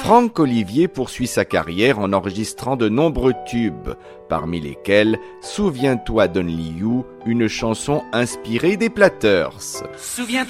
Franck Olivier poursuit sa carrière en enregistrant de nombreux tubes, parmi lesquels Souviens-toi d'Only You, une chanson inspirée des Platters.